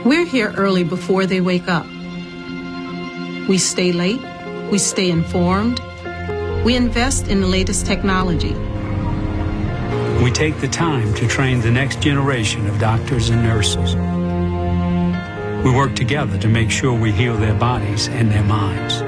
We're here early before they wake up. We stay late. We stay informed. We invest in the latest technology. We take the time to train the next generation of doctors and nurses. We work together to make sure we heal their bodies and their minds.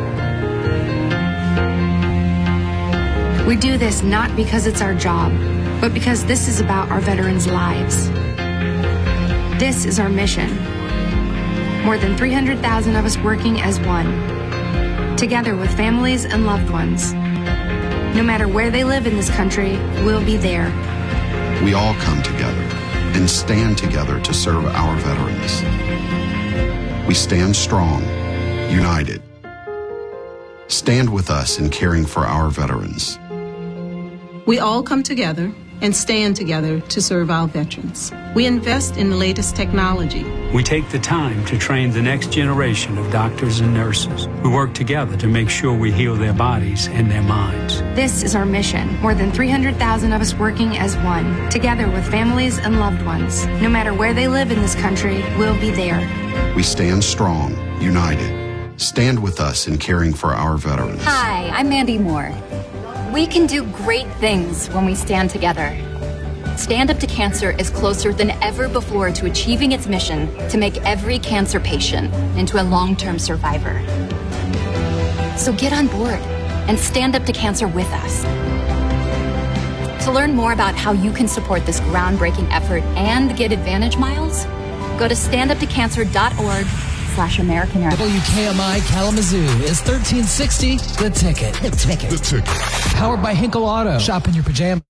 We do this not because it's our job, but because this is about our veterans' lives. This is our mission. More than 300,000 of us working as one, together with families and loved ones. No matter where they live in this country, we'll be there. We all come together and stand together to serve our veterans. We stand strong, united. Stand with us in caring for our veterans. We all come together and stand together to serve our veterans. We invest in the latest technology. We take the time to train the next generation of doctors and nurses. We work together to make sure we heal their bodies and their minds. This is our mission. More than 300,000 of us working as one, together with families and loved ones. No matter where they live in this country, we'll be there. We stand strong, united. Stand with us in caring for our veterans. Hi, I'm Mandy Moore. We can do great things when we stand together. Stand Up to Cancer is closer than ever before to achieving its mission to make every cancer patient into a long-term survivor. So get on board and stand up to cancer with us. To learn more about how you can support this groundbreaking effort and get Advantage miles, go to standuptocancer.org/American Airlines. WKMI Kalamazoo is 1360 The Ticket. The Ticket. The Ticket. Powered by Hinkle Auto. Shop in your pajamas.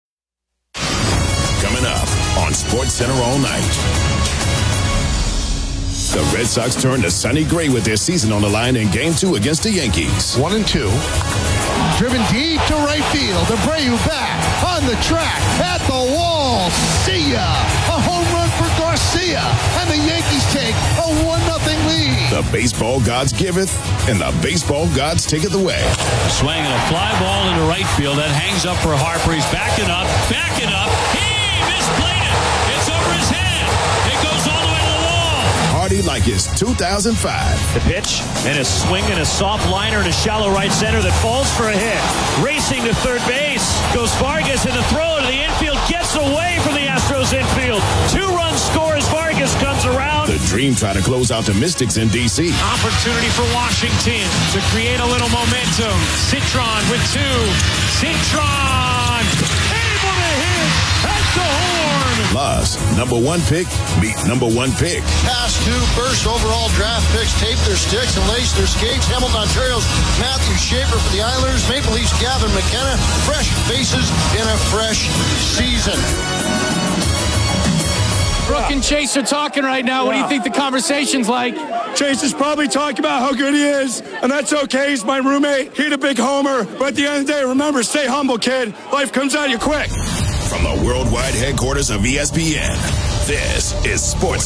Coming up on SportsCenter all night. The Red Sox turn to sunny gray with their season on the line in Game 2 against the Yankees. 1-2. Driven deep to right field. Abreu back on the track at the wall. See ya! A home run for Garcia, and the Yankees take a 1-0 lead. The baseball gods giveth, and the baseball gods taketh away. Swinging a fly ball into right field that hangs up for Harper. He's backing up. He misplayed it. It's over his head. It goes all the way to the wall. Party like it's 2005. The pitch and a swing and a soft liner in a shallow right center that falls for a hit. Racing to third base goes Vargas, and the throw to the infield gets away from the Astros infield. 2-run score as Vargas comes around. The Dream try to close out the Mystics in D.C. Opportunity for Washington to create a little momentum. Citron with 2. Citron able to hit at the horn. Plus, number 1 pick meet number 1 pick. Past 2 first overall draft picks tape their sticks and lace their skates. Hamilton, Ontario's Matthew Schaefer for the Islanders. Maple Leafs Gavin McKenna. Fresh faces in a fresh season. Brooke and Chase are talking right now. What do you think the conversation's like? Chase is probably talking about how good he is, and that's okay. He's my roommate. He's a big homer. But at the end of the day, remember, stay humble, kid. Life comes at you quick. From the worldwide headquarters of ESPN, this is Sports